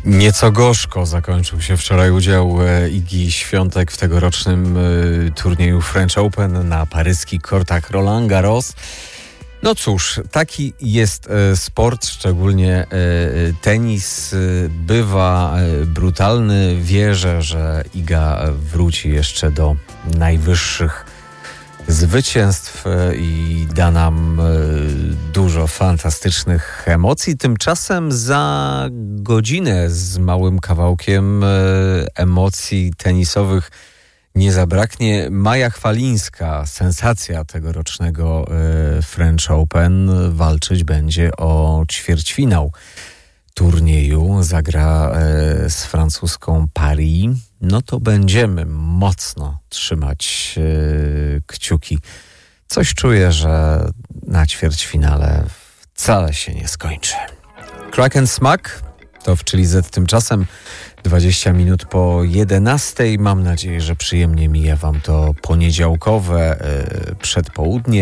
Nieco gorzko zakończył się wczoraj udział Igi Świątek w tegorocznym turnieju French Open na paryskich kortach Roland Garros. No cóż, taki jest sport, szczególnie tenis. Bywa brutalny. Wierzę, że Iga wróci jeszcze do najwyższych zwycięstw i da nam dużo fantastycznych emocji. Tymczasem za godzinę z małym kawałkiem emocji tenisowych nie zabraknie. Maja Chwalińska, sensacja tegorocznego French Open, walczyć będzie o ćwierćfinał turnieju. Zagra z francuską Paris. No to będziemy mocno trzymać kciuki. Coś czuję, że na ćwierćfinale wcale się nie skończy. Crack and Smack to w Chili Z tymczasem 20 minut po 11. Mam nadzieję, że przyjemnie mija Wam to poniedziałkowe przedpołudnie.